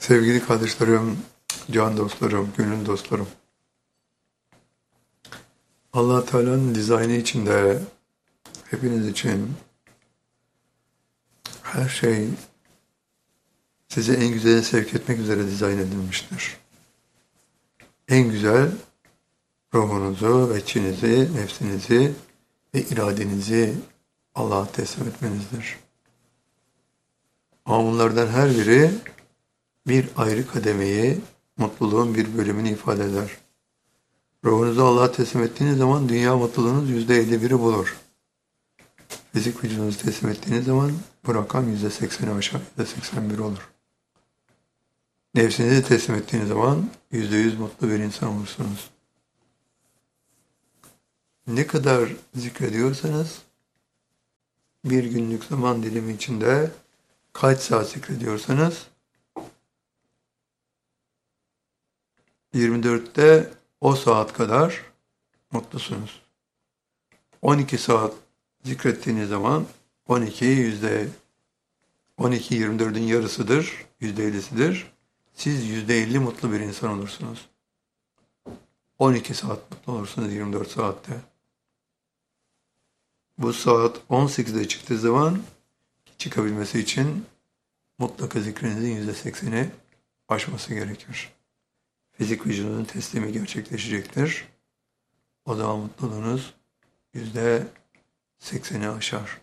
Sevgili kardeşlerim, can dostlarım, gönül dostlarım. Allah Teala'nın dizaynı içinde hepiniz için her şey sizi en güzele sevk etmek üzere dizayn edilmiştir. En güzel ruhunuzu ve içinizi, nefsinizi ve iradenizi Allah'a teslim etmenizdir. Ama bunlardan her biri bir ayrı kademeyi, mutluluğun bir bölümünü ifade eder. Ruhunuzu Allah'a teslim ettiğiniz zaman dünya mutluluğunuz %51'i bulur. Fizik vücudunuzu teslim ettiğiniz zaman bu rakam %80'i aşağı, %81 olur. Nefsinizi teslim ettiğiniz zaman %100 mutlu bir insan olursunuz. Ne kadar zikrediyorsanız bir günlük zaman dilimi içinde kaç saat zikrediyorsanız 24'te o saat kadar mutlusunuz. 12 saat zikrettiğiniz zaman 12 24'ün yarısıdır, %50'sidir. Siz %50 mutlu bir insan olursunuz. 12 saat mutlu olursunuz 24 saatte. Bu saat 18'de çıktığı zaman çıkabilmesi için mutlaka zikrinizin %80'i aşması gerekir. Fizik vücudunun teslimi gerçekleşecektir. O zaman mutluluğunuz %80'i aşar.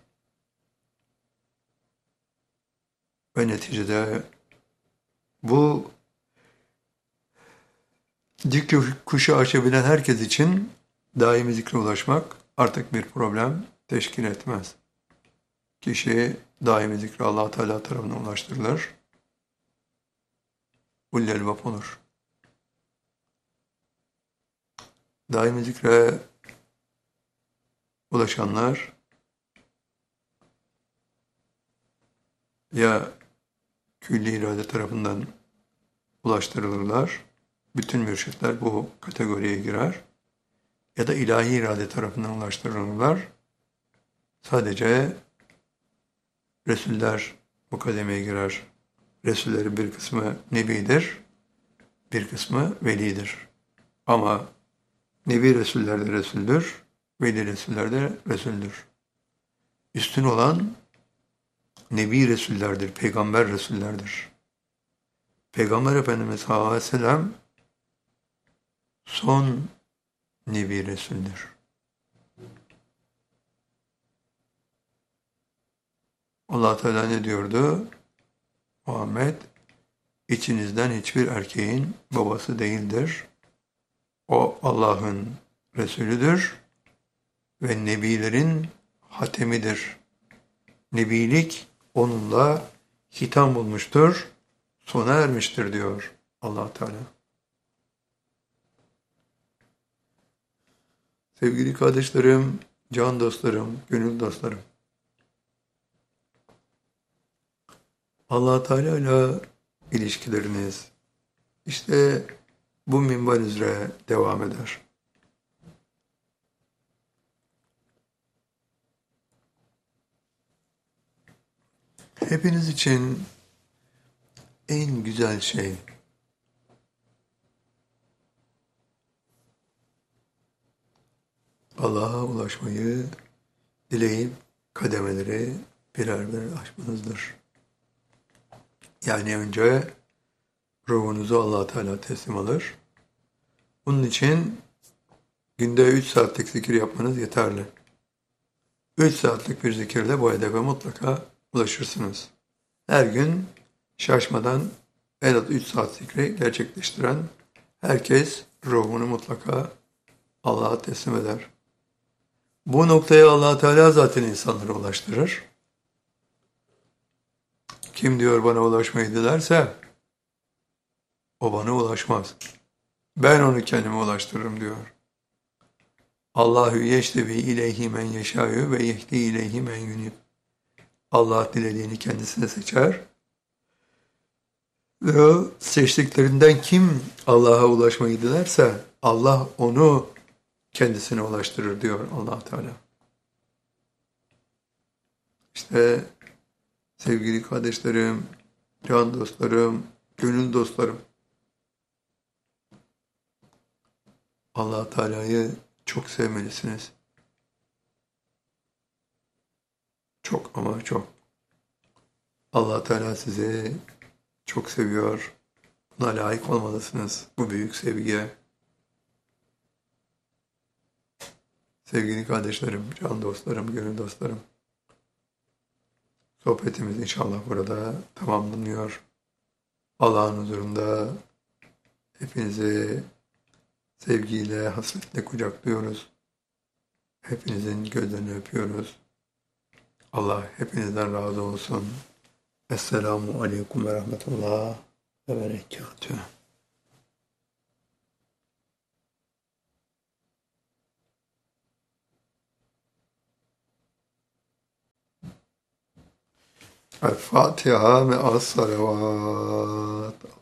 Ve neticede bu dik kuşu aşabilen herkes için daimi zikre ulaşmak artık bir problem teşkil etmez. Kişi daimi zikre Allah Teala tarafından ulaştırılır. Ulul elbap olur. Daimi zikre ulaşanlar ya külli irade tarafından ulaştırılırlar. Bütün mürşitler bu kategoriye girer. Ya da ilahi irade tarafından ulaştırılırlar. Sadece Resuller bu kademeye girer. Resullerin bir kısmı nebidir, bir kısmı velidir. Ama nebi Resuller de Resuldür, veli Resuller de Resuldür. Üstün olan nebi Resullerdir, peygamber Resullerdir. Peygamber Efendimiz sallallahu aleyhi ve sellem son nebi Resuldür. Allah Teala ne diyordu? Muhammed, içinizden hiçbir erkeğin babası değildir. O Allah'ın Resulüdür ve nebilerin hatemidir. Nebilik onunla hitam bulmuştur, sona ermiştir diyor Allah Teala. Sevgili kardeşlerim, can dostlarım, gönül dostlarım. Allah Teala ile ilişkileriniz işte bu minval üzere devam eder. Hepiniz için en güzel şey Allah'a ulaşmayı dileyip kademeleri birer birer aşmanızdır. Yani önce ruhunuzu Allah Teala teslim alır. Bunun için günde 3 saatlik zikir yapmanız yeterli. 3 saatlik bir zikirle bu hedefe mutlaka ulaşırsınız. Her gün şaşmadan en az 3 saat zikri gerçekleştiren herkes ruhunu mutlaka Allah'a teslim eder. Bu noktaya Allah Teala zaten insanları ulaştırır. Kim diyor bana ulaşmayı dilerse o bana ulaşmaz. Ben onu kendime ulaştırırım diyor. Allahu yeştebi ileyhi men yeşâ'yu ve yehdi ileyhi men yunib. Allah dilediğini kendisine seçer. Ve seçtiklerinden kim Allah'a ulaşmayı dilerse Allah onu kendisine ulaştırır diyor Allah Teala. İşte sevgili kardeşlerim, can dostlarım, gönül dostlarım, Allah Teala'yı çok sevmelisiniz. Çok ama çok. Allah Teala sizi çok seviyor. Buna layık olmalısınız bu büyük sevgiye. Sevgili kardeşlerim, can dostlarım, gönül dostlarım. Sohbetimiz inşallah burada tamamlanıyor. Allah'ın huzurunda hepinizi sevgiyle, hasretle kucaklıyoruz. Hepinizin gözlerini öpüyoruz. Allah hepinizden razı olsun. Esselamu Aleyküm ve Rahmetullah ve Berekatuhu. El Fatiha ve as salavat.